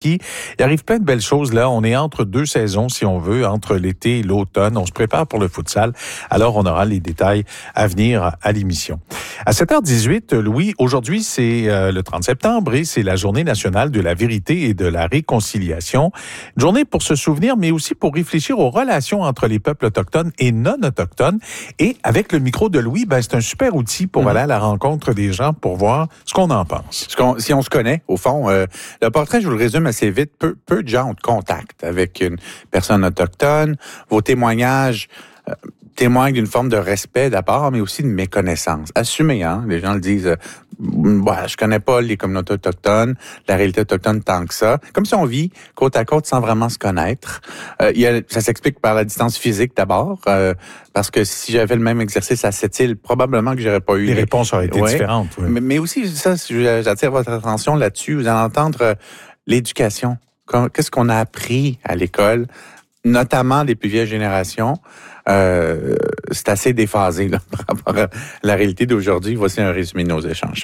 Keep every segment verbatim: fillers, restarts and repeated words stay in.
ski. Il arrive plein de belles choses là. On est entre deux saisons, si on veut, entre l'été et l'automne. On se prépare pour le futsal. Alors, on aura les détails à venir à l'émission. À sept heures dix-huit, Louis, aujourd'hui, c'est euh, le trente septembre et c'est la Journée nationale de la vérité et de la réconciliation. Une journée pour se souvenir, mais aussi pour réfléchir aux relations entre les peuples autochtones et non autochtones. Et avec le micro de Louis, ben, c'est un super outil pour mmh. aller à la rencontre des gens pour voir ce qu'on en pense. Si on se connaît, au fond, euh, le portrait, je vous le résume assez vite, peu, peu de gens ont de contact avec une personne autochtone. Vos témoignages euh, témoignent d'une forme de respect d'abord, mais aussi de méconnaissance. Assumez, hein, les gens le disent, euh, bah, je connais pas les communautés autochtones, la réalité autochtone tant que ça. Comme si on vit côte à côte sans vraiment se connaître. Euh, il y a, ça s'explique par la distance physique d'abord, euh, parce que si j'avais le même exercice à cette île, probablement que j'aurais pas eu... Les réponses auraient été ouais. différentes. Oui. Mais, mais aussi, ça, j'attire votre attention là-dessus, vous allez entendre euh, l'éducation. Qu'est-ce qu'on a appris à l'école, notamment les plus vieilles générations. Euh, c'est assez déphasé là, par rapport à la réalité d'aujourd'hui. Voici un résumé de nos échanges.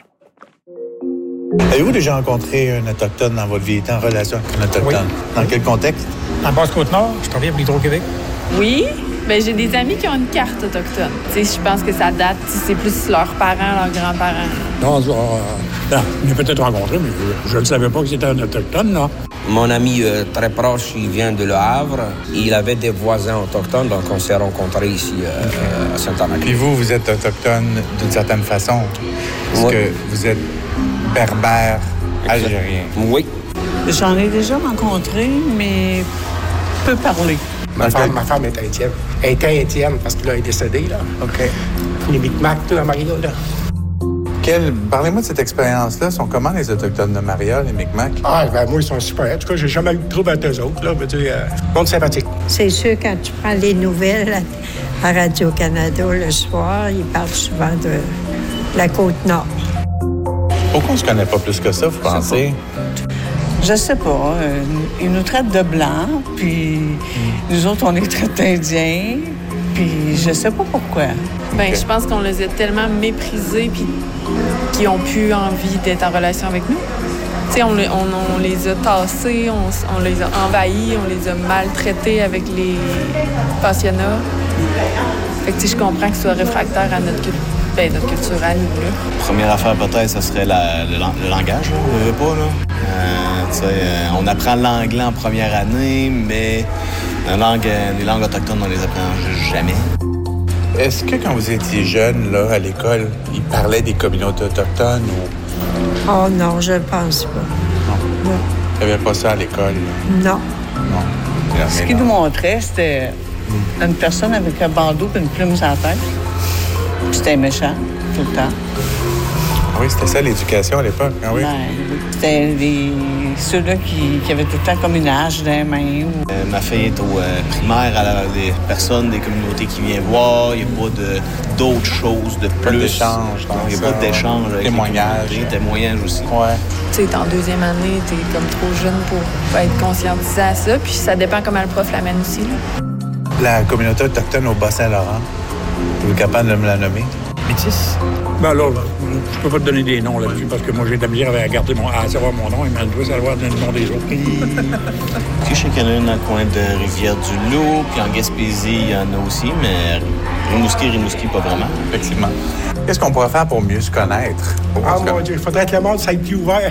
Avez-vous déjà rencontré un autochtone dans votre vie, en relation avec un autochtone? Oui. Dans quel contexte? En Basse-Côte-Nord, je travaille pour l'Hydro-Québec. Oui, bien, j'ai des amis qui ont une carte autochtone. Tu sais, je pense que ça date, c'est plus leurs parents, leurs grands-parents. Non, euh, non, je l'ai peut-être rencontré, mais je ne savais pas que c'était un autochtone, là. Mon ami euh, très proche, il vient de Le Havre. Il avait des voisins autochtones, donc on s'est rencontrés ici euh, à Saint-Anaclet. Puis vous, vous êtes autochtone d'une certaine façon, parce oui. que vous êtes berbère algérien. Oui. J'en ai déjà rencontré, mais peu parlé. Ma femme, ma femme est haïtienne. Elle était haïtienne parce que là, elle est décédée, là. OK. Les Micmacs, tout à Maria, là. Quelle... Parlez-moi de cette expérience-là. Sont comment les Autochtones de Maria, les Micmacs? Ah, ben moi, ils sont super. En tout cas, j'ai jamais eu de trouble avec eux autres, là. Je veux dire, euh, monde sympathique. C'est sûr, quand tu prends les nouvelles à Radio-Canada le soir, ils parlent souvent de la Côte-Nord. Pourquoi on se connaît pas plus que ça, vous pensez? Je sais pas. Euh, ils nous traitent de blancs, puis mm. nous autres, on les traite d'indiens, puis je sais pas pourquoi. Ben, okay. Je pense qu'on les a tellement méprisés, puis qu'ils ont plus envie d'être en relation avec nous. Tu sais, on, on, on les a tassés, on, on les a envahis, on les a maltraités avec les pensionnats. Fait que, tu sais, je comprends que ce soit réfractaire à notre culture. Ben, notre culture à nous, là. Première affaire, peut-être, ce serait la, le, le langage, là. On ne veut pas, là. Euh, tu sais, euh, on apprend l'anglais en première année, mais la langue, les langues autochtones, on les apprend jamais. Est-ce que quand vous étiez jeune, là, à l'école, ils parlaient des communautés autochtones ou... Oh non, je ne pense pas. Non? Non. Il n'y avait pas ça à l'école? Non. Non. Ce qu'ils nous montraient, c'était mm. une personne avec un bandeau et une plume sur la tête. C'était méchant, tout le temps. Oui, c'était ça l'éducation à l'époque. Ah oui. Ben, c'était les... ceux-là qui, qui avaient tout le temps comme une hache dans les mains. Ou... Euh, ma fille est au euh, primaire, elle a des personnes, des communautés qui viennent voir. Il n'y a pas de, d'autres choses de plus. Pas d'échange. Il n'y a pas d'échange avec témoignage. les témoignages aussi. Ouais. Tu sais, en deuxième année, t'es comme trop jeune pour être conscientisé à ça. Puis ça dépend comment le prof l'amène aussi, là. La communauté autochtone au Bas-Saint-Laurent, vous êtes capable de me la nommer? Métis? Ben alors, je peux pas te donner des noms là-dessus parce que moi, j'ai de la misère à garder mon, à savoir mon nom et elle doit savoir le nom des autres. Je sais qu'il y en a une dans le coin de Rivière-du-Loup, puis en Gaspésie, il y en a aussi, mais Rimouski, Rimouski, pas vraiment. Effectivement. Qu'est-ce qu'on pourrait faire pour mieux se connaître? Ah, mon Dieu, il faudrait que le monde soit plus ouvert.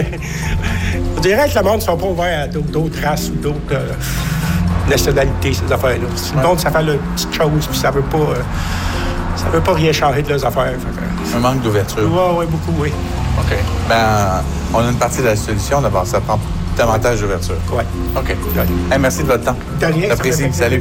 Je dirais que le monde ne soit pas ouvert à d'autres, d'autres races ou d'autres euh, nationalités, ces affaires-là. Si ouais. Le monde, ça fait leur petite chose, puis ça veut pas... Euh, Ça veut pas rien changer de leurs affaires. Un manque d'ouverture. Oui, oui, beaucoup, oui. OK. Ben, on a une partie de la solution. D'abord, ça prend davantage d'ouverture. Oui. OK. Ouais. Hey, merci de votre temps. De rien. J'apprécie. Salut.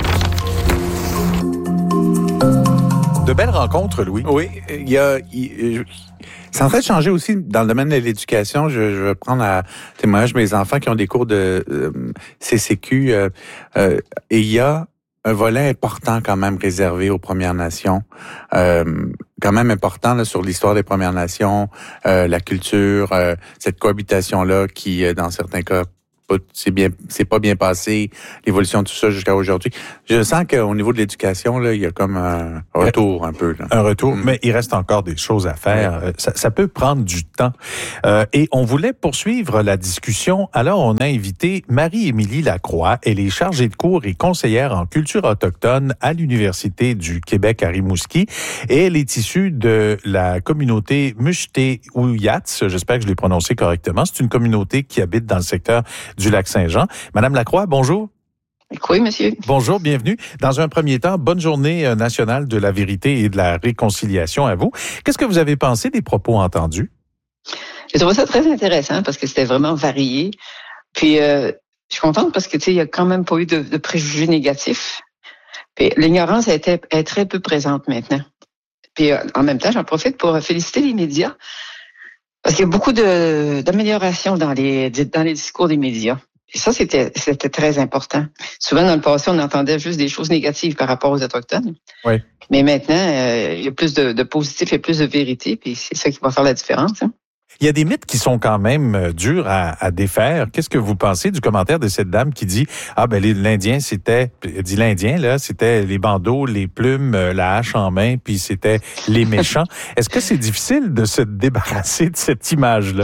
De belles rencontres, Louis. Oui. Il y a... Il, c'est en train de changer aussi dans le domaine de l'éducation. Je, je vais prendre à témoignage mes enfants qui ont des cours de euh, C C Q. Euh, euh, et il y a un volet important quand même réservé aux Premières Nations, euh, quand même important là, sur l'histoire des Premières Nations, euh, la culture, euh, cette cohabitation-là qui, dans certains cas, pas, c'est bien, c'est pas bien passé, l'évolution de tout ça jusqu'à aujourd'hui. Je sens qu'au niveau de l'éducation, là, il y a comme un retour un peu. Là. Un retour, mmh. mais il reste encore des choses à faire. Ouais. Ça, ça peut prendre du temps. Euh, et on voulait poursuivre la discussion. Alors, on a invité Marie-Émilie Lacroix. Elle est chargée de cours et conseillère en culture autochtone à l'Université du Québec à Rimouski. Et elle est issue de la communauté Mishte-Ouyats. J'espère que je l'ai prononcé correctement. C'est une communauté qui habite dans le secteur du Lac-Saint-Jean. Madame Lacroix, bonjour. Oui, monsieur. Bonjour, bienvenue. Dans un premier temps, bonne journée nationale de la vérité et de la réconciliation à vous. Qu'est-ce que vous avez pensé des propos entendus? J'ai trouvé ça très intéressant parce que c'était vraiment varié. Puis, euh, je suis contente parce que, tu sais, il n'y a quand même pas eu de, de préjugés négatifs. Puis, l'ignorance est, est très peu présente maintenant. Puis, euh, en même temps, j'en profite pour féliciter les médias parce qu'il y a beaucoup de, d'améliorations dans les, dans les discours des médias. Et ça, c'était, c'était très important. Souvent, dans le passé, on entendait juste des choses négatives par rapport aux Autochtones. Oui. Mais maintenant, euh, il y a plus de, de positif et plus de vérité, puis c'est ça qui va faire la différence. Hein. Il y a des mythes qui sont quand même durs à, à défaire. Qu'est-ce que vous pensez du commentaire de cette dame qui dit « Ah, ben l'Indien, c'était... » Elle dit l'Indien, là, c'était les bandeaux, les plumes, la hache en main, puis c'était les méchants. Est-ce que c'est difficile de se débarrasser de cette image-là?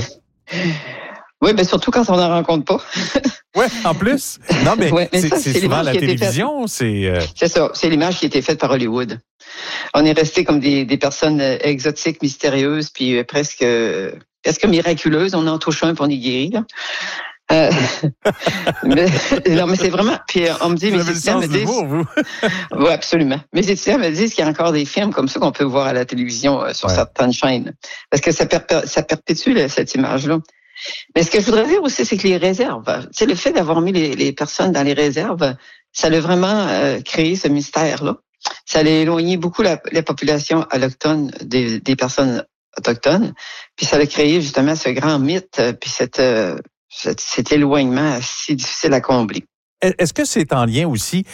Oui, bien surtout quand on n'en rencontre pas. Oui, en plus. Non, mais, ouais, mais c'est, ça, c'est, c'est souvent la télévision. C'est, euh... c'est ça, c'est l'image qui a été faite par Hollywood. On est resté comme des, des personnes exotiques, mystérieuses, puis presque, presque miraculeuses. On en touche un, puis on est guéri. Là. Euh, mais, non, mais c'est vraiment... Puis on me dit... Vous avez le sens du mot, vous? Oui, absolument. Mes étudiants me disent qu'il y a encore des films comme ça qu'on peut voir à la télévision euh, sur ouais. certaines chaînes. Parce que ça, perpé- ça perpétue là, cette image-là. Mais ce que je voudrais dire aussi, c'est que les réserves, c'est le fait d'avoir mis les, les personnes dans les réserves, ça a vraiment euh, créé ce mystère-là. Ça a éloigné beaucoup la, la population autochtone des, des personnes autochtones, puis ça a créé justement ce grand mythe, puis cette, euh, cet, cet éloignement si difficile à combler. Est-ce que c'est en lien aussi...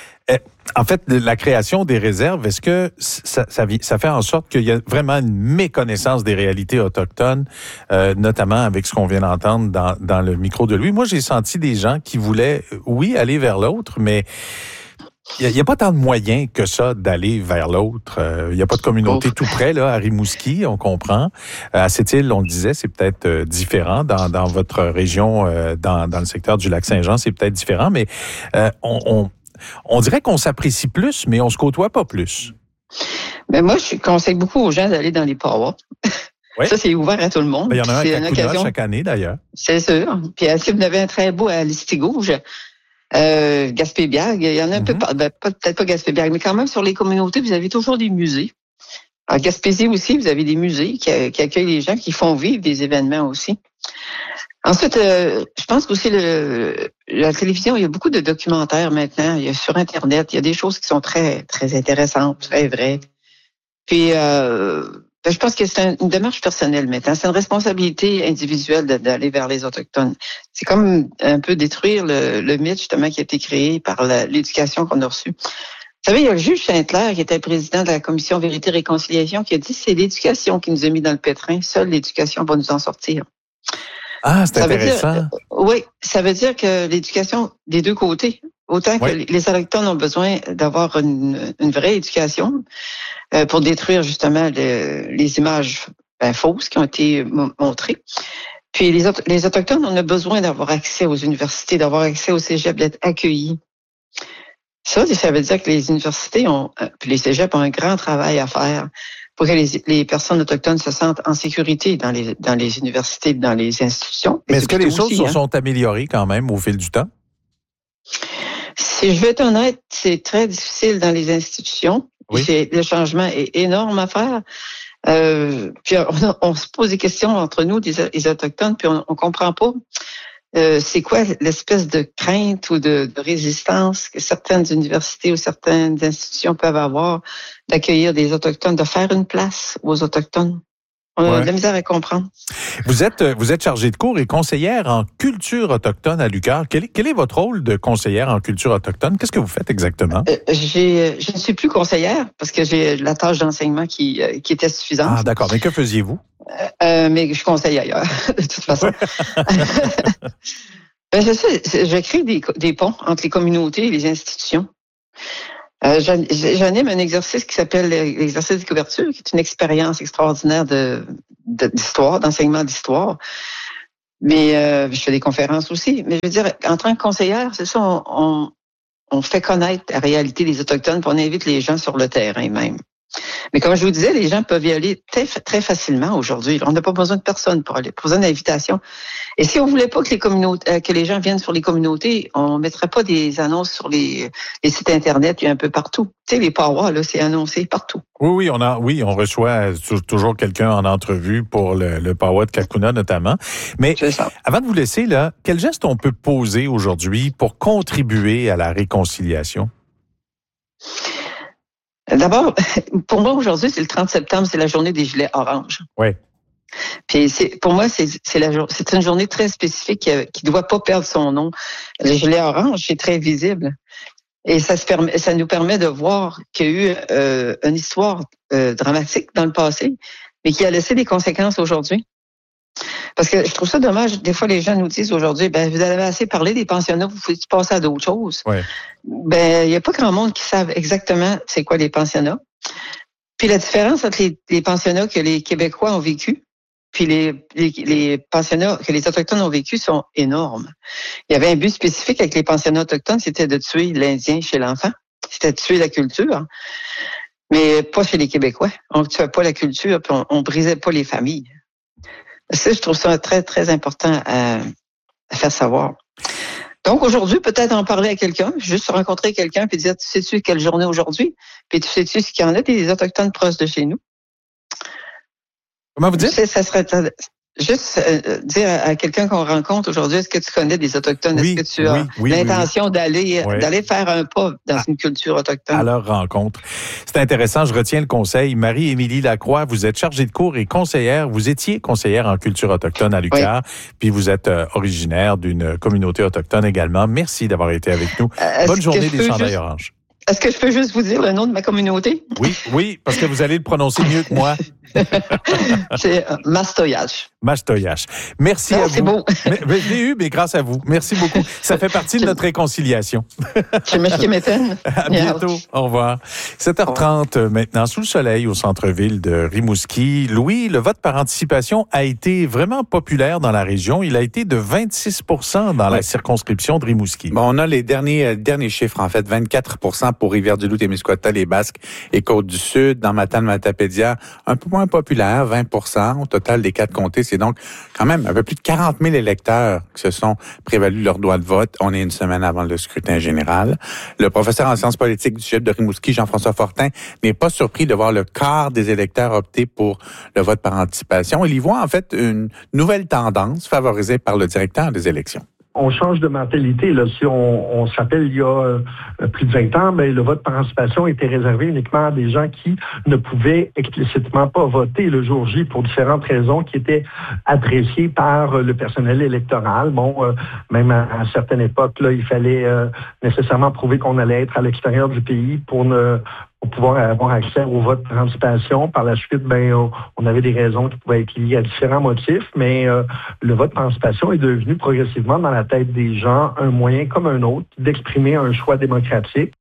En fait, la création des réserves, est-ce que ça, ça, ça fait en sorte qu'il y a vraiment une méconnaissance des réalités autochtones, euh, notamment avec ce qu'on vient d'entendre dans, dans le micro de lui? Moi, j'ai senti des gens qui voulaient, oui, aller vers l'autre, mais il n'y a, a pas tant de moyens que ça d'aller vers l'autre. Il euh, n'y a pas de communauté oh. tout près, là, à Rimouski, on comprend. À Sept-Îles, on le disait, c'est peut-être euh, différent. Dans, dans votre région, euh, dans, dans le secteur du Lac-Saint-Jean, c'est peut-être différent, mais euh, on... on On dirait qu'on s'apprécie plus, mais on se côtoie pas plus. Mais moi, je conseille beaucoup aux gens d'aller dans les powwows. Oui. Ça, c'est ouvert à tout le monde. Il y en a un c'est à Cacouna chaque année, d'ailleurs. C'est sûr. Puis si vous avez un très beau à Listigouge, euh, Gaspé-Biag, il y en a un mm-hmm. peu, ben, peut-être pas Gaspé-Biag, mais quand même, sur les communautés, vous avez toujours des musées. En Gaspésie aussi, vous avez des musées qui, qui accueillent les gens, qui font vivre des événements aussi. Ensuite, euh, je pense qu'aussi le, la télévision, il y a beaucoup de documentaires maintenant. Il y a sur Internet, il y a des choses qui sont très très intéressantes, très vraies. Puis, euh, ben, je pense que c'est une démarche personnelle maintenant. C'est une responsabilité individuelle d'aller vers les Autochtones. C'est comme un peu détruire le, le mythe justement qui a été créé par la, l'éducation qu'on a reçue. Vous savez, il y a le juge Saint-Clair qui était le président de la commission Vérité et Réconciliation qui a dit c'est l'éducation qui nous a mis dans le pétrin. Seule l'éducation va nous en sortir. Ah, c'est ça intéressant. Dire, oui, ça veut dire que l'éducation des deux côtés, autant que oui. les Autochtones ont besoin d'avoir une, une vraie éducation euh, pour détruire justement le, les images ben, fausses qui ont été montrées. Puis les, les Autochtones, on a besoin d'avoir accès aux universités, d'avoir accès au cégep, d'être accueillis. Ça, ça veut dire que les universités ont, puis les cégeps ont un grand travail à faire pour que les, les personnes autochtones se sentent en sécurité dans les, dans les universités, dans les institutions. Mais est-ce que les choses se hein? sont améliorées quand même au fil du temps? Si je veux être honnête, c'est très difficile dans les institutions. Oui. C'est, le changement est énorme à faire. Euh, puis on, on se pose des questions entre nous, les, les Autochtones, puis on, on comprend pas. Euh, c'est quoi l'espèce de crainte ou de, de résistance que certaines universités ou certaines institutions peuvent avoir d'accueillir des Autochtones, de faire une place aux Autochtones? On a ouais. de la misère à comprendre. Vous êtes vous êtes chargée de cours et conseillère en culture autochtone à l'U Q A R. Quel est, quel est votre rôle de conseillère en culture autochtone? Qu'est-ce que vous faites exactement? Euh, j'ai, je ne suis plus conseillère parce que j'ai la tâche d'enseignement qui, qui était suffisante. Ah, d'accord. Mais que faisiez-vous? Euh, mais je conseille ailleurs, de toute façon. Ben, c'est ça, c'est, je crée des, des ponts entre les communautés et les institutions. Euh, j'anime un exercice qui s'appelle l'exercice de couverture, qui est une expérience extraordinaire de, de d'histoire, d'enseignement d'histoire. Mais euh, je fais des conférences aussi. Mais je veux dire, en tant que conseillère, c'est ça, on, on, on fait connaître la réalité des Autochtones, puis on invite les gens sur le terrain même. Mais comme je vous disais, les gens peuvent y aller très, très facilement aujourd'hui. On n'a pas besoin de personne pour aller, pas besoin d'invitation. Et si on voulait pas que les communautés, euh, que les gens viennent sur les communautés, on mettrait pas des annonces sur les, les sites internet, il y a un peu partout. Tu sais, les parois, là, c'est annoncé partout. Oui, oui, on a, oui, on reçoit toujours quelqu'un en entrevue pour le, le Powwow de Kakuna notamment. Mais avant de vous laisser là, quel geste on peut poser aujourd'hui pour contribuer à la réconciliation? D'abord, pour moi, aujourd'hui, c'est le trente septembre, c'est la journée des gilets oranges. Oui. Puis c'est, pour moi, c'est, c'est, la, c'est une journée très spécifique qui, qui doit pas perdre son nom. Le gilet orange, c'est très visible. Et ça, se permet, ça nous permet de voir qu'il y a eu euh, une histoire euh, dramatique dans le passé, mais qui a laissé des conséquences aujourd'hui. Parce que je trouve ça dommage. Des fois, les gens nous disent aujourd'hui, ben, vous avez assez parlé des pensionnats, vous pouvez passer à d'autres choses. Ouais. Ben, il n'y a pas grand monde qui savent exactement c'est quoi les pensionnats. Puis la différence entre les, les pensionnats que les Québécois ont vécu, puis les, les, les pensionnats que les Autochtones ont vécu sont énormes. Il y avait un but spécifique avec les pensionnats autochtones, c'était de tuer l'Indien chez l'enfant. C'était de tuer la culture. Mais pas chez les Québécois. On ne tuait pas la culture, puis on, on brisait pas les familles. Ça, je trouve ça très, très important à, à faire savoir. Donc, aujourd'hui, peut-être en parler à quelqu'un, juste rencontrer quelqu'un puis dire, tu sais-tu quelle journée aujourd'hui? Puis tu sais-tu ce qu'il y en a des Autochtones proches de chez nous? Comment vous dites? Ça, ça serait juste euh, dire à quelqu'un qu'on rencontre aujourd'hui, est-ce que tu connais des Autochtones? Oui, est-ce que tu as oui, oui, l'intention oui, oui. d'aller Ouais. d'aller faire un pas dans à, une culture autochtone? À leur rencontre. C'est intéressant, je retiens le conseil. Marie-Émilie Lacroix, vous êtes chargée de cours et conseillère. Vous étiez conseillère en culture autochtone à l'U Q A R, oui. Puis vous êtes euh, originaire d'une communauté autochtone également. Merci d'avoir été avec nous. Euh, Bonne journée des chandails juste... oranges. Est-ce que je peux juste vous dire le nom de ma communauté? Oui, oui, parce que vous allez le prononcer mieux que moi. C'est euh, Mastoyach. Mastoyach. Merci non, à c'est vous. beau. mais, mais je l'ai eu, mais grâce à vous. Merci beaucoup. Ça fait partie de notre réconciliation. Je m'excuse. À bientôt. Au revoir. sept heures trente maintenant, sous le soleil au centre-ville de Rimouski. Louis, le vote par anticipation a été vraiment populaire dans la région. Il a été de vingt-six pour cent dans oui. la circonscription de Rimouski. Bon, on a les derniers, euh, derniers chiffres, en fait. vingt-quatre pour cent pour Rivière-du-Loup, Témiscouata, les Basques et Côte-du-Sud. Dans Matane, Matapédia, un peu moins populaire, vingt pour cent au total des quatre comtés. C'est donc quand même un peu plus de quarante mille électeurs qui se sont prévalus leur droit de vote. On est une semaine avant le scrutin général. Le professeur en sciences politiques du Cégep de Rimouski, Jean-François Fortin, n'est pas surpris de voir le quart des électeurs opter pour le vote par anticipation. Il y voit en fait une nouvelle tendance favorisée par le directeur des élections. On change de mentalité. Là. Si on, on se rappelle, il y a euh, plus de vingt ans, ben, le vote par anticipation était réservé uniquement à des gens qui ne pouvaient explicitement pas voter le jour J pour différentes raisons qui étaient appréciées par le personnel électoral. Bon, euh, même à, à certaines époques, là, il fallait euh, nécessairement prouver qu'on allait être à l'extérieur du pays pour ne pour pouvoir avoir accès au vote par anticipation. Par la suite, ben, on avait des raisons qui pouvaient être liées à différents motifs, mais euh, le vote par anticipation est devenu progressivement dans la tête des gens un moyen comme un autre d'exprimer un choix démocratique.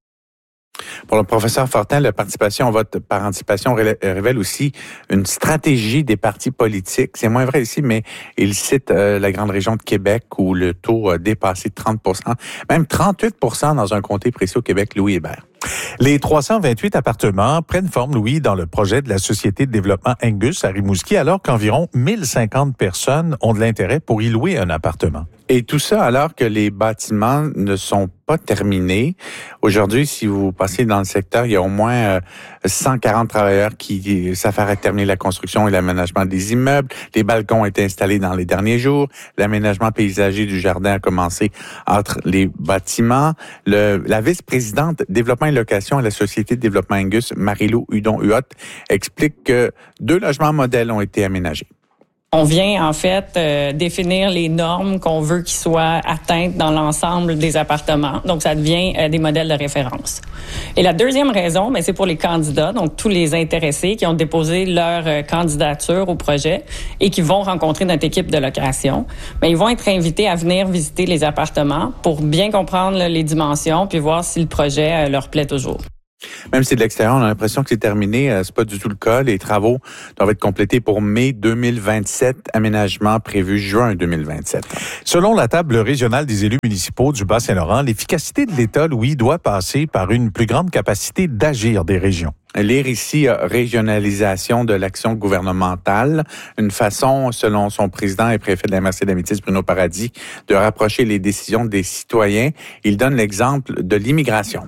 Pour le professeur Fortin, la participation au vote par anticipation révèle aussi une stratégie des partis politiques. C'est moins vrai ici, mais il cite euh, la grande région de Québec où le taux a dépassé trente pour cent, même trente-huit pour cent dans un comté précis au Québec, Louis Hébert. Les trois cent vingt-huit appartements prennent forme, Louis, dans le projet de la Société de développement Angus à Rimouski, alors qu'environ mille cinquante personnes ont de l'intérêt pour y louer un appartement. Et tout ça alors que les bâtiments ne sont pas terminés. Aujourd'hui, si vous passez dans le secteur, il y a au moins euh, cent quarante travailleurs qui s'affairent à terminer la construction et l'aménagement des immeubles. Les balcons ont été installés dans les derniers jours. L'aménagement paysager du jardin a commencé entre les bâtiments. Le, la vice-présidente développement et location à la Société de développement Angus, Marie-Lou Hudon-Huot, explique que deux logements modèles ont été aménagés. On vient, en fait, euh, définir les normes qu'on veut qu'ils soient atteintes dans l'ensemble des appartements. Donc, ça devient euh, des modèles de référence. Et la deuxième raison, ben, c'est pour les candidats, donc tous les intéressés qui ont déposé leur euh, candidature au projet et qui vont rencontrer notre équipe de location. Ben, ils vont être invités à venir visiter les appartements pour bien comprendre là, les dimensions puis voir si le projet euh, leur plaît toujours. Même si de l'extérieur, on a l'impression que c'est terminé, euh, c'est pas du tout le cas. Les travaux doivent être complétés pour mai deux mille vingt-sept, aménagement prévu juin deux mille vingt-sept. Selon la table régionale des élus municipaux du Bas-Saint-Laurent, l'efficacité de l'État, Louis, doit passer par une plus grande capacité d'agir des régions. Lire ici euh, régionalisation de l'action gouvernementale, une façon, selon son président et préfet de la M R C d'Amitis, Bruno Paradis, de rapprocher les décisions des citoyens. Il donne l'exemple de l'immigration.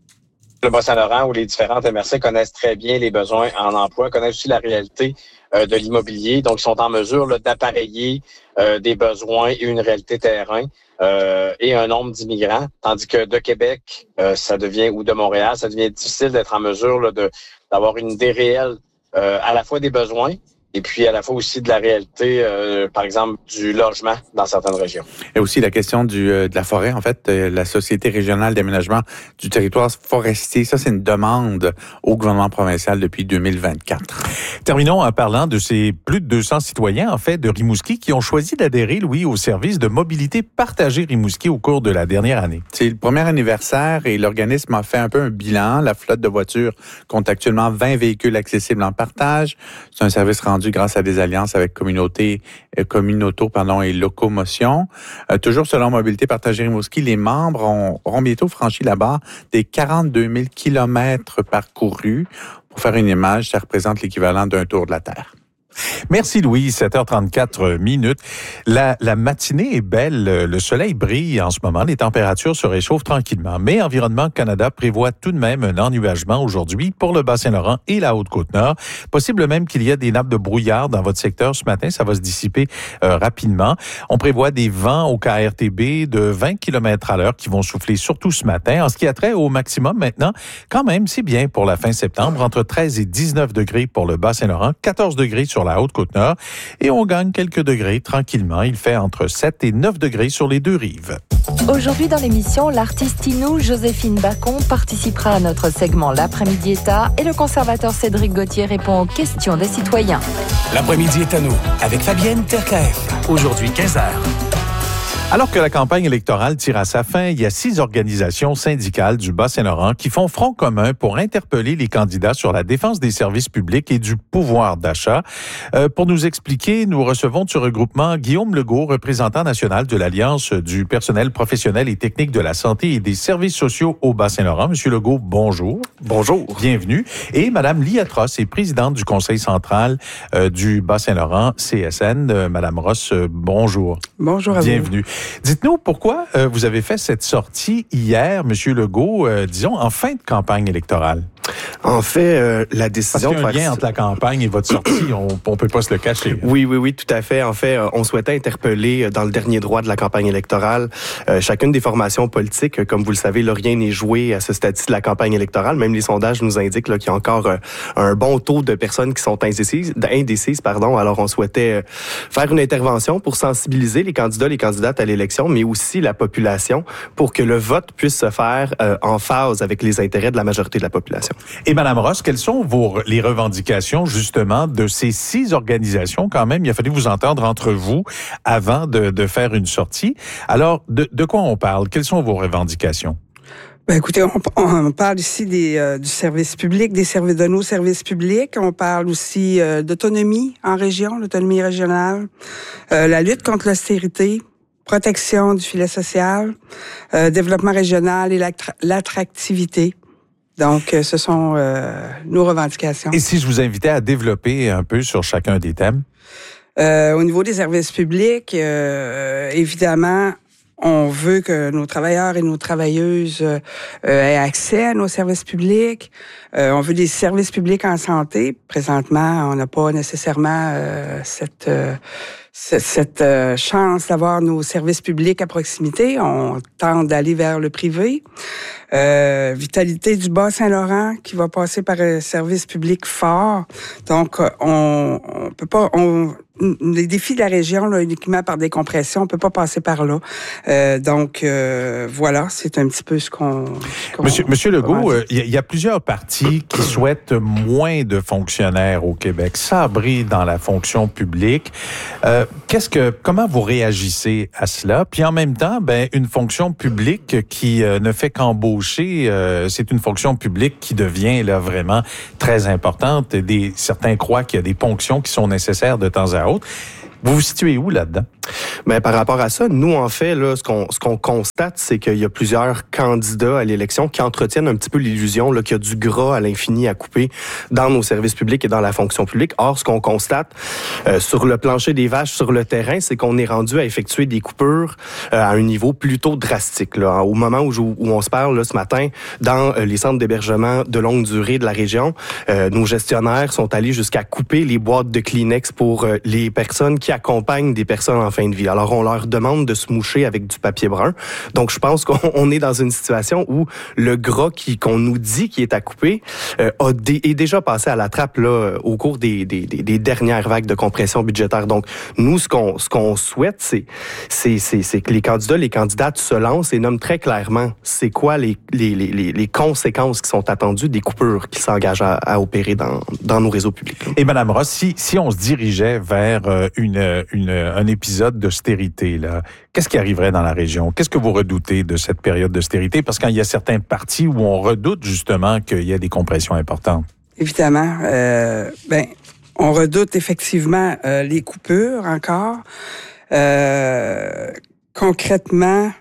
Le Bas-Saint-Laurent, où les différentes M R C connaissent très bien les besoins en emploi, connaissent aussi la réalité euh, de l'immobilier. Donc, ils sont en mesure là, d'appareiller euh, des besoins et une réalité terrain euh, et un nombre d'immigrants. Tandis que de Québec, euh, ça devient, ou de Montréal, ça devient difficile d'être en mesure là, de, d'avoir une idée réelle euh, à la fois des besoins et puis à la fois aussi de la réalité, euh, par exemple, du logement dans certaines régions. Et aussi la question du, euh, de la forêt. En fait, euh, la Société régionale d'aménagement du territoire forestier, ça, c'est une demande au gouvernement provincial depuis deux mille vingt-quatre. Terminons en parlant de ces plus de deux cents citoyens, en fait, de Rimouski, qui ont choisi d'adhérer, Louis, au service de mobilité partagée Rimouski au cours de la dernière année. C'est le premier anniversaire et l'organisme a fait un peu un bilan. La flotte de voitures compte actuellement vingt véhicules accessibles en partage. C'est un service rendu grâce à des alliances avec communauté, euh, communauto pardon, et locomotion. Euh, toujours selon Mobilité partagée Rimouski, les membres ont, auront bientôt franchi la barre des quarante-deux mille kilomètres parcourus. Pour faire une image, ça représente l'équivalent d'un tour de la Terre. Merci Louis, sept heures trente-quatre minutes. La, la matinée est belle, le soleil brille en ce moment, les températures se réchauffent tranquillement. Mais Environnement Canada prévoit tout de même un ennuagement aujourd'hui pour le Bas-Saint-Laurent et la Haute-Côte-Nord. Possible même qu'il y ait des nappes de brouillard dans votre secteur ce matin, ça va se dissiper euh, rapidement. On prévoit des vents au K R T B de vingt kilomètres à l'heure qui vont souffler surtout ce matin. En ce qui a trait au maximum maintenant, quand même, c'est bien pour la fin septembre, entre treize et dix-neuf degrés pour le Bas-Saint-Laurent, quatorze degrés sur la Haute-Côte-Nord et on gagne quelques degrés tranquillement. Il fait entre sept et neuf degrés sur les deux rives. Aujourd'hui dans l'émission, l'artiste Inou, Joséphine Bacon, participera à notre segment L'après-midi État et le conservateur Cédric Gauthier répond aux questions des citoyens. L'après-midi est à nous avec Fabienne Terkaef. Aujourd'hui quinze heures. Alors que la campagne électorale tire à sa fin, il y a six organisations syndicales du Bas-Saint-Laurent qui font front commun pour interpeller les candidats sur la défense des services publics et du pouvoir d'achat. Euh, pour nous expliquer, nous recevons de ce regroupement Guillaume Legault, représentant national de l'Alliance du personnel professionnel et technique de la santé et des services sociaux au Bas-Saint-Laurent. Monsieur Legault, bonjour. Bonjour. Bienvenue. Et Madame Lia Ross est présidente du Conseil central euh, du Bas-Saint-Laurent, C S N. Euh, Madame Ross, euh, bonjour. Bonjour à vous. Bienvenue. Dites-nous pourquoi euh, vous avez fait cette sortie hier, Monsieur Legault, euh, disons, en fin de campagne électorale. En fait, euh, la décision... Parce qu'il y a un lien entre la campagne et votre sortie, on ne peut pas se le cacher. Oui, oui, oui, tout à fait. En fait, on souhaitait interpeller dans le dernier droit de la campagne électorale euh, chacune des formations politiques. Comme vous le savez, là, rien n'est joué à ce stade-ci de la campagne électorale. Même les sondages nous indiquent là, qu'il y a encore euh, un bon taux de personnes qui sont indécises. indécises pardon. Alors, on souhaitait euh, faire une intervention pour sensibiliser les candidats, les candidates à l'élection, mais aussi la population pour que le vote puisse se faire euh, en phase avec les intérêts de la majorité de la population. Et Madame Ross, quelles sont vos, les revendications justement de ces six organisations quand même? Il a fallu vous entendre entre vous avant de, de faire une sortie. Alors, de, de quoi on parle? Quelles sont vos revendications? Ben écoutez, on, on parle ici des, euh, du service public, des services de nos services publics. On parle aussi euh, d'autonomie en région, l'autonomie régionale, euh, la lutte contre l'austérité, protection du filet social, euh, développement régional et l'attra- l'attractivité. Donc, ce sont euh, nos revendications. Et si je vous invitais à développer un peu sur chacun des thèmes? Euh, au niveau des services publics, euh, évidemment, on veut que nos travailleurs et nos travailleuses euh, aient accès à nos services publics. Euh, on veut des services publics en santé. Présentement, on n'a pas nécessairement euh, cette... Euh, cette euh, chance d'avoir nos services publics à proximité. On tente d'aller vers le privé. Euh, vitalité du Bas-Saint-Laurent qui va passer par un service public fort. Donc, on, on peut pas... On, les défis de la région, là, uniquement par décompression, on peut pas passer par là. Euh, donc, euh, voilà, c'est un petit peu ce qu'on... Ce qu'on Monsieur, Monsieur Legault, il euh, y, y a plusieurs partis qui souhaitent moins de fonctionnaires au Québec, sabrer dans la fonction publique. Euh, qu'est-ce que, comment vous réagissez à cela? Puis en même temps, ben, une fonction publique qui euh, ne fait qu'embaucher, euh, c'est une fonction publique qui devient là vraiment très importante. Des, certains croient qu'il y a des ponctions qui sont nécessaires de temps à autre. Vous vous situez où là-dedans? Mais par rapport à ça, nous, en fait, là, ce qu'on, ce qu'on constate, c'est qu'il y a plusieurs candidats à l'élection qui entretiennent un petit peu l'illusion là, qu'il y a du gras à l'infini à couper dans nos services publics et dans la fonction publique. Or, ce qu'on constate euh, sur le plancher des vaches, sur le terrain, c'est qu'on est rendu à effectuer des coupures euh, à un niveau plutôt drastique. Là. Au moment où, je, où on se parle là, ce matin, dans euh, les centres d'hébergement de longue durée de la région, euh, nos gestionnaires sont allés jusqu'à couper les boîtes de Kleenex pour euh, les personnes qui accompagnent des personnes en fin de vie. Alors, on leur demande de se moucher avec du papier brun. Donc, je pense qu'on est dans une situation où le gras qui, qu'on nous dit qui est à couper euh, a dé, est déjà passé à la trappe là, au cours des, des, des dernières vagues de compression budgétaire. Donc, nous, ce qu'on, ce qu'on souhaite, c'est, c'est, c'est, c'est que les candidats, les candidates se lancent et nomment très clairement c'est quoi les, les, les, les conséquences qui sont attendues des coupures qu'ils s'engagent à, à opérer dans, dans nos réseaux publics. Là. Et Mme Ross, si, si on se dirigeait vers une, une, un épisode d'austérité, là, qu'est-ce qui arriverait dans la région? Qu'est-ce que vous redoutez de cette période d'austérité? Parce qu'il y a certains partis où on redoute justement qu'il y a des compressions importantes. Évidemment. Euh, ben, on redoute effectivement euh, les coupures encore. Euh, concrètement...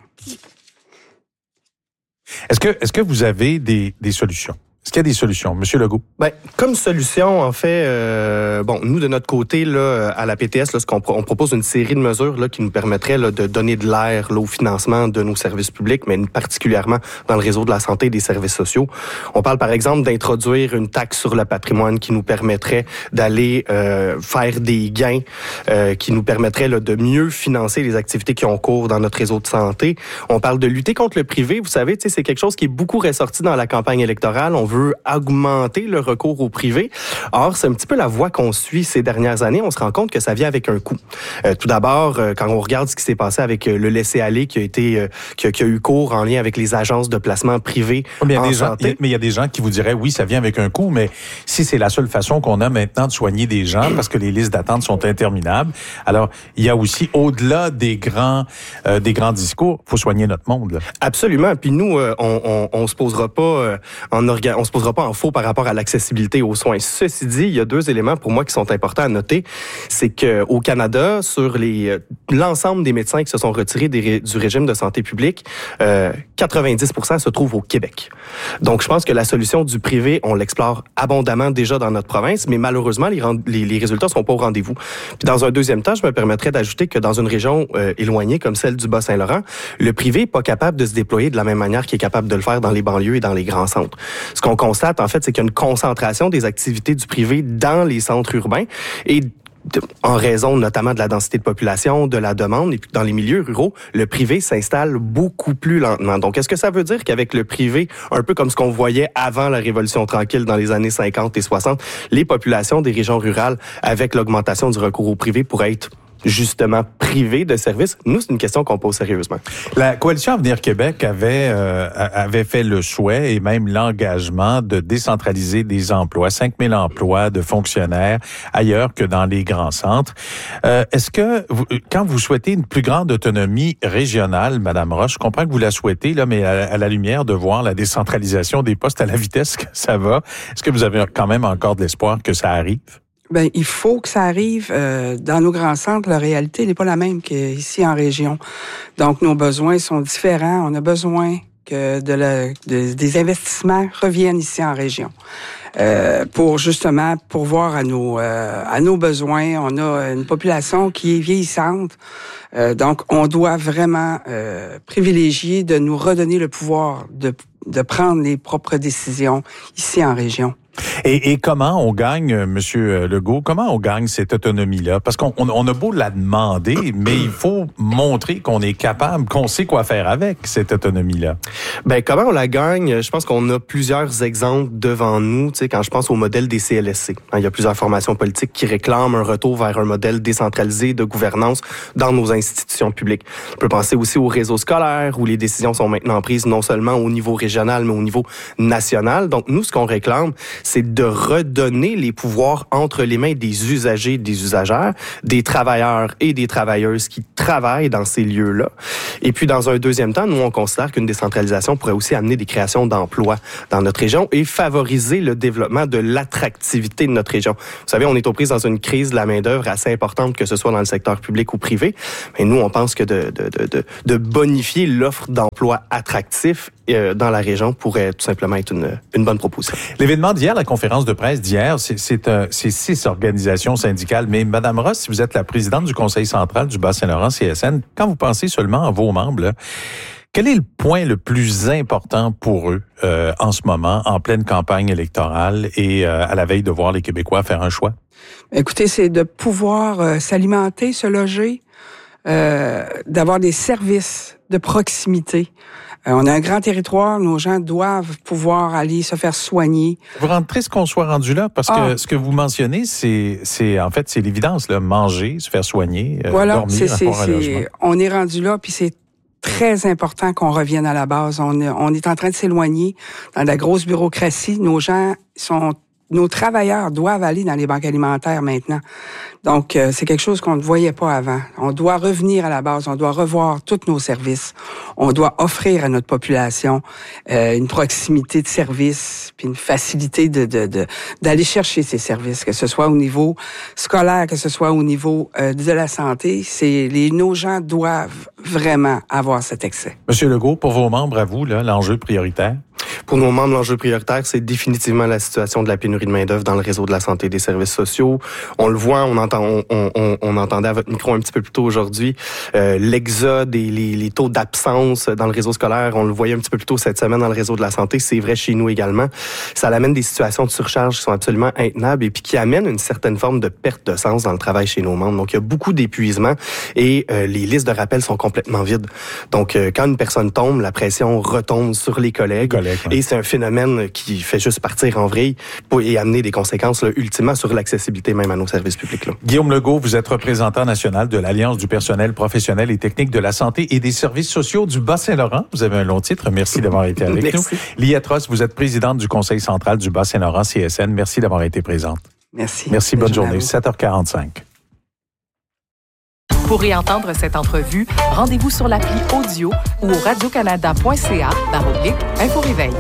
Est-ce que, est-ce que vous avez des, des solutions? Est-ce qu'il y a des solutions, Monsieur Legault? Ben, comme solution, en fait, euh, bon, nous de notre côté, là, à la P T S, là, ce qu'on on propose une série de mesures là qui nous permettraient là, de donner de l'air là, au financement de nos services publics, mais particulièrement dans le réseau de la santé et des services sociaux. On parle par exemple d'introduire une taxe sur le patrimoine qui nous permettrait d'aller euh, faire des gains, euh, qui nous permettrait là, de mieux financer les activités qui ont cours dans notre réseau de santé. On parle de lutter contre le privé. Vous savez, tu sais, c'est quelque chose qui est beaucoup ressorti dans la campagne électorale. On veut augmenter le recours au privé. Or, c'est un petit peu la voie qu'on suit ces dernières années. On se rend compte que ça vient avec un coût. Euh, tout d'abord, euh, quand on regarde ce qui s'est passé avec euh, le laisser-aller qui a été, euh, qui, a, qui a eu cours en lien avec les agences de placement privées mais en il y a des santé. gens, il y a, mais il y a des gens qui vous diraient, oui, ça vient avec un coût, mais si c'est la seule façon qu'on a maintenant de soigner des gens, parce que les listes d'attente sont interminables, alors il y a aussi, au-delà des grands, euh, des grands discours, il faut soigner notre monde. Là. Absolument. Puis nous, euh, on, on, on se posera pas euh, en orga- on se posera pas en faux par rapport à l'accessibilité aux soins. Ceci dit, il y a deux éléments pour moi qui sont importants à noter. C'est que au Canada, sur les l'ensemble des médecins qui se sont retirés des, du régime de santé publique, euh, quatre-vingt-dix pour cent se trouvent au Québec. Donc, je pense que la solution du privé, on l'explore abondamment déjà dans notre province, mais malheureusement, les, les, les résultats sont pas au rendez-vous. Puis dans un deuxième temps, je me permettrais d'ajouter que dans une région euh, éloignée comme celle du Bas-Saint-Laurent, le privé est pas capable de se déployer de la même manière qu'il est capable de le faire dans les banlieues et dans les grands centres. Ce qu'on constate, en fait, c'est qu'il y a une concentration des activités du privé dans les centres urbains et en raison notamment de la densité de population, de la demande, et puis dans les milieux ruraux, le privé s'installe beaucoup plus lentement. Donc, est-ce que ça veut dire qu'avec le privé, un peu comme ce qu'on voyait avant la Révolution tranquille dans les années cinquante et soixante, les populations des régions rurales, avec l'augmentation du recours au privé, pourraient être justement privé de services? Nous, c'est une question qu'on pose sérieusement. La Coalition Avenir Québec avait euh, avait fait le souhait et même l'engagement de décentraliser des emplois, cinq mille emplois de fonctionnaires ailleurs que dans les grands centres. Euh, est-ce que, vous, quand vous souhaitez une plus grande autonomie régionale, Madame Roche, je comprends que vous la souhaitez, là, mais à, à la lumière de voir la décentralisation des postes à la vitesse que ça va, est-ce que vous avez quand même encore de l'espoir que ça arrive? Ben, il faut que ça arrive. Euh, dans nos grands centres, la réalité n'est pas la même qu'ici en région. Donc, nos besoins sont différents. On a besoin que de la, de, des investissements reviennent ici en région. Euh, pour justement pourvoir à nos euh, à nos besoins. On a une population qui est vieillissante. Euh, donc, on doit vraiment euh, privilégier de nous redonner le pouvoir de, de prendre les propres décisions ici en région. Et, et comment on gagne, M. Legault, comment on gagne cette autonomie-là? Parce qu'on on, on a beau la demander, mais il faut montrer qu'on est capable, qu'on sait quoi faire avec cette autonomie-là. Ben comment on la gagne? Je pense qu'on a plusieurs exemples devant nous. Tu sais, quand je pense au modèle des C L S C, hein, il y a plusieurs formations politiques qui réclament un retour vers un modèle décentralisé de gouvernance dans nos institutions publiques. On peut penser aussi au réseau scolaire, où les décisions sont maintenant prises non seulement au niveau régional, mais au niveau national. Donc nous, ce qu'on réclame, c'est de redonner les pouvoirs entre les mains des usagers, des usagères, des travailleurs et des travailleuses qui travaillent dans ces lieux-là. Et puis, dans un deuxième temps, nous, on considère qu'une décentralisation pourrait aussi amener des créations d'emplois dans notre région et favoriser le développement de l'attractivité de notre région. Vous savez, on est aux prises dans une crise de la main-d'œuvre assez importante, que ce soit dans le secteur public ou privé. Mais nous, on pense que de, de, de, de, de bonifier l'offre d'emplois attractifs euh, dans la région pourrait tout simplement être une, une bonne proposition. L'événement d'hier, la conférence de presse d'hier, c'est, c'est, euh, c'est six organisations syndicales. Mais Mme Ross, si vous êtes la présidente du Conseil central du Bas-Saint-Laurent, C S N, quand vous pensez seulement à vos membres, là, quel est le point le plus important pour eux euh, en ce moment, en pleine campagne électorale et euh, à la veille de voir les Québécois faire un choix? Écoutez, c'est de pouvoir euh, s'alimenter, se loger, euh, d'avoir des services de proximité. Euh, on a un grand territoire, nos gens doivent pouvoir aller se faire soigner. Vous rendez triste qu'on soit rendu là, parce ah. que ce que vous mentionnez, c'est, c'est en fait, c'est l'évidence, là, manger, se faire soigner, euh, voilà, dormir, c'est, avoir c'est, un logement. C'est, on est rendu là, puis c'est très important qu'on revienne à la base. On est, on est en train de s'éloigner dans la grosse bureaucratie. Nos gens sont... Nos travailleurs doivent aller dans les banques alimentaires maintenant. Donc, euh, c'est quelque chose qu'on ne voyait pas avant. On doit revenir à la base, on doit revoir tous nos services. On doit offrir à notre population euh, une proximité de services, puis une facilité de, de, de d'aller chercher ces services, que ce soit au niveau scolaire, que ce soit au niveau euh, de la santé. C'est les nos gens doivent vraiment avoir cet accès. Monsieur Legault, pour vos membres, à vous, là, l'enjeu prioritaire? Pour nos membres, l'enjeu prioritaire, c'est définitivement la situation de la pénurie de main-d'œuvre dans le réseau de la santé et des services sociaux. On le voit, on entend, on, on, on entendait à votre micro un petit peu plus tôt aujourd'hui, euh, l'exode et les, les taux d'absence dans le réseau scolaire. On le voyait un petit peu plus tôt cette semaine dans le réseau de la santé. C'est vrai chez nous également. Ça amène des situations de surcharge qui sont absolument intenables et puis qui amènent une certaine forme de perte de sens dans le travail chez nos membres. Donc, il y a beaucoup d'épuisement et euh, les listes de rappels sont complètement vides. Donc, euh, quand une personne tombe, la pression retombe sur les collègues. Les collègues ouais. Et c'est un phénomène qui fait juste partir en vrille et amener des conséquences là, ultimement sur l'accessibilité même à nos services publics. Là. Guillaume Legault, vous êtes représentant national de l'Alliance du personnel professionnel et technique de la santé et des services sociaux du Bas-Saint-Laurent. Vous avez un long titre. Merci d'avoir été avec Merci. nous. Liette Ross, vous êtes présidente du Conseil central du Bas-Saint-Laurent, C S N. Merci d'avoir été présente. Merci. Merci, bonne journée. sept heures quarante-cinq. Pour réentendre cette entrevue, rendez-vous sur l'appli audio ou au radiocanada.ca barre oblique Info Réveil.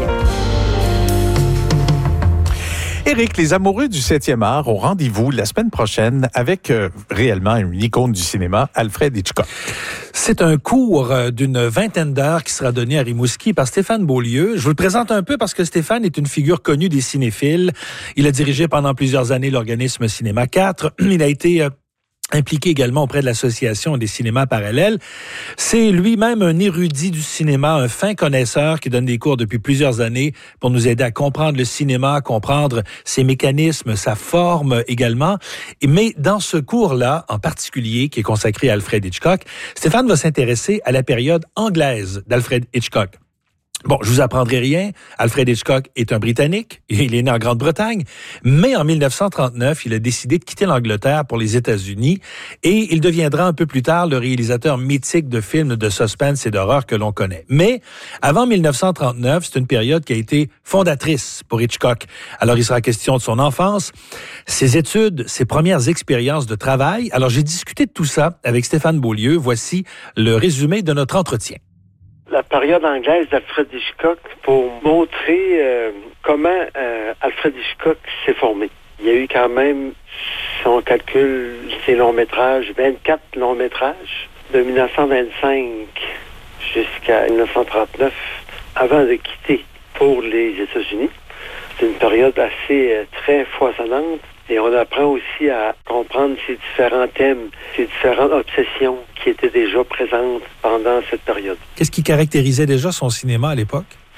Éric, les amoureux du septième art ont rendez-vous la semaine prochaine avec euh, réellement une icône du cinéma, Alfred Hitchcock. C'est un cours d'une vingtaine d'heures qui sera donné à Rimouski par Stéphane Beaulieu. Je vous le présente un peu parce que Stéphane est une figure connue des cinéphiles. Il a dirigé pendant plusieurs années l'organisme Cinéma quatre. Il a été... Euh, impliqué également auprès de l'Association des cinémas parallèles. C'est lui-même un érudit du cinéma, un fin connaisseur qui donne des cours depuis plusieurs années pour nous aider à comprendre le cinéma, à comprendre ses mécanismes, sa forme également. Mais dans ce cours-là, en particulier, qui est consacré à Alfred Hitchcock, Stéphane va s'intéresser à la période anglaise d'Alfred Hitchcock. Bon, je vous apprendrai rien. Alfred Hitchcock est un Britannique. Il est né en Grande-Bretagne. Mais en dix-neuf cent trente-neuf, il a décidé de quitter l'Angleterre pour les États-Unis et il deviendra un peu plus tard le réalisateur mythique de films de suspense et d'horreur que l'on connaît. Mais avant dix-neuf cent trente-neuf, c'est une période qui a été fondatrice pour Hitchcock. Alors, il sera question de son enfance, ses études, ses premières expériences de travail. Alors, j'ai discuté de tout ça avec Stéphane Beaulieu. Voici le résumé de notre entretien. La période anglaise d'Alfred Hitchcock pour montrer euh, comment euh, Alfred Hitchcock s'est formé. Il y a eu quand même, si on calcule ses longs métrages, vingt-quatre longs métrages de dix-neuf cent vingt-cinq jusqu'à dix-neuf cent trente-neuf avant de quitter pour les États-Unis. C'est une période assez euh, très foisonnante. Et on apprend aussi à comprendre ces différents thèmes, ces différentes obsessions qui étaient déjà présentes pendant cette période. Qu'est-ce qui caractérisait déjà son cinéma à l'époque?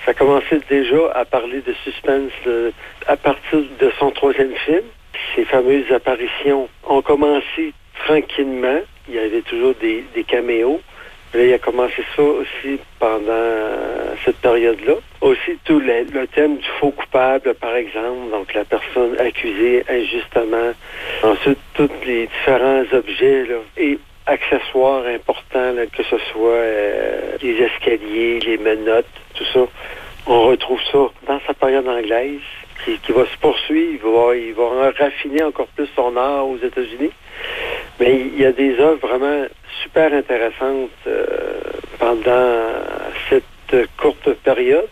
Ça commençait déjà à parler de suspense euh, à partir de son troisième film. Ces fameuses apparitions ont commencé tranquillement. Il y avait toujours des, des caméos. Là, il a commencé ça aussi pendant cette période-là. Aussi, tout le, le thème du faux coupable, par exemple, donc la personne accusée injustement. Ensuite, tous les différents objets là, et accessoires importants, là, que ce soit euh, les escaliers, les menottes, tout ça. On retrouve ça dans sa période anglaise, qui, qui va se poursuivre. Il va, il va raffiner encore plus son art aux États-Unis. Mais il y a des œuvres vraiment super intéressantes euh, pendant cette courte période.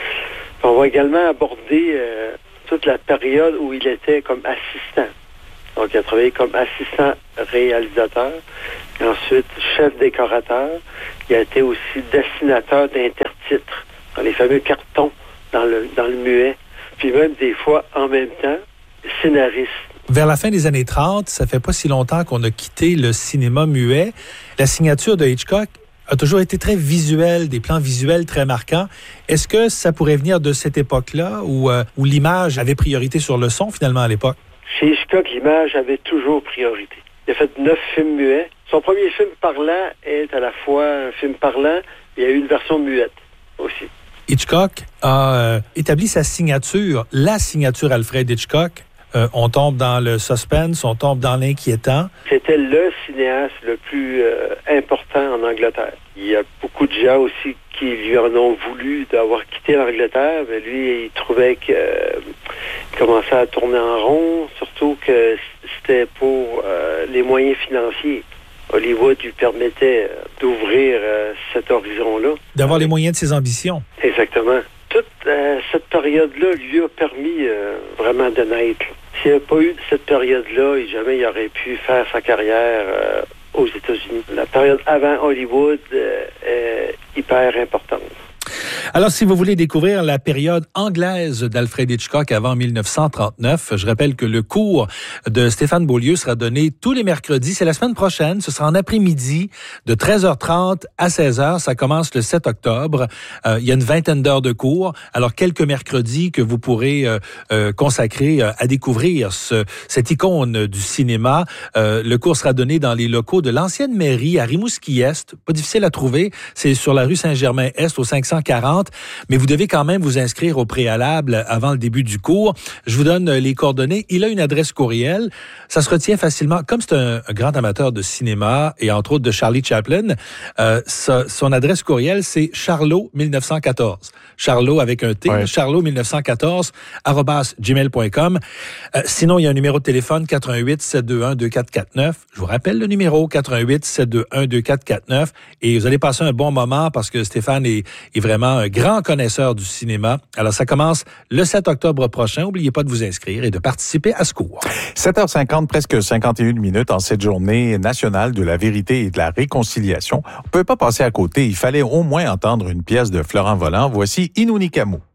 On va également aborder euh, toute la période où il était comme assistant. Donc, il a travaillé comme assistant réalisateur, et ensuite chef décorateur. Il a été aussi dessinateur d'intertitres, dans les fameux cartons dans le, dans le muet. Puis même des fois, en même temps, scénariste. Vers la fin des années trente, ça fait pas si longtemps qu'on a quitté le cinéma muet. La signature de Hitchcock a toujours été très visuelle, des plans visuels très marquants. Est-ce que ça pourrait venir de cette époque-là où, euh, où l'image avait priorité sur le son, finalement, à l'époque? Chez Hitchcock, l'image avait toujours priorité. Il a fait neuf films muets. Son premier film parlant est à la fois un film parlant, et il y a eu une version muette aussi. Hitchcock a euh, établi sa signature, la signature Alfred Hitchcock. Euh, on tombe dans le suspense, on tombe dans l'inquiétant. C'était le cinéaste le plus euh, important en Angleterre. Il y a beaucoup de gens aussi qui lui en ont voulu d'avoir quitté l'Angleterre, mais lui, il trouvait qu'il euh, commençait à tourner en rond, surtout que c'était pour euh, les moyens financiers. Hollywood lui permettait d'ouvrir euh, cet horizon-là. D'avoir les moyens de ses ambitions. Exactement. Toute euh, cette période-là lui a permis euh, vraiment de naître. S'il n'y avait pas eu cette période-là, jamais il aurait pu faire sa carrière euh, aux États-Unis. La période avant Hollywood euh, est hyper importante. Alors, si vous voulez découvrir la période anglaise d'Alfred Hitchcock avant mille neuf cent trente-neuf, je rappelle que le cours de Stéphane Beaulieu sera donné tous les mercredis. C'est la semaine prochaine. Ce sera en après-midi de treize heures trente à seize heures. Ça commence le sept octobre. Euh, il y a une vingtaine d'heures de cours. Alors, quelques mercredis que vous pourrez euh, euh, consacrer euh, à découvrir ce, cette icône du cinéma. Euh, le cours sera donné dans les locaux de l'ancienne mairie à Rimouski-Est. Pas difficile à trouver. C'est sur la rue Saint-Germain-Est au cinq cent quarante. Mais vous devez quand même vous inscrire au préalable avant le début du cours. Je vous donne les coordonnées. Il a une adresse courriel. Ça se retient facilement. Comme c'est un, un grand amateur de cinéma et entre autres de Charlie Chaplin, euh, sa, son adresse courriel, c'est charlot mille neuf cent quatorze. Charlot avec un T, ouais. charlot mille neuf cent quatorze arobase gmail point com. Euh, sinon, il y a un numéro de téléphone quatre un huit, sept deux un, deux quatre quatre neuf. Je vous rappelle le numéro quatre un huit, sept deux un, deux quatre quatre neuf. Et vous allez passer un bon moment parce que Stéphane est, est vraiment un grand connaisseur du cinéma. Alors, ça commence le sept octobre prochain. N'oubliez pas de vous inscrire et de participer à ce cours. sept heures cinquante, presque cinquante et une minutes en cette journée nationale de la vérité et de la réconciliation. On ne peut pas passer à côté. Il fallait au moins entendre une pièce de Florent Volant. Voici Inunikamu.